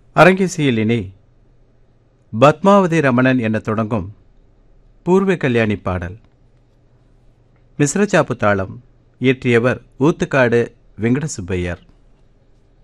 அரங்கேசியில் இனி பத்மாவதி ரமணன் என தொடங்கும் பூர்வ கல்யாணி பாடல். மிஸ்ரச்சாப்பு தாளம். இயற்றியவர் ஊத்துக்காடு வெங்கட சுப்பையர்.